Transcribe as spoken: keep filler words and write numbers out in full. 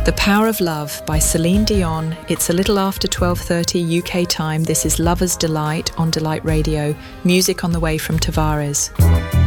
The Power of Love by Celine Dion. It's a little after twelve thirty U K time. This is Lover's Delight on Delight Radio. Music on the way from Tavares.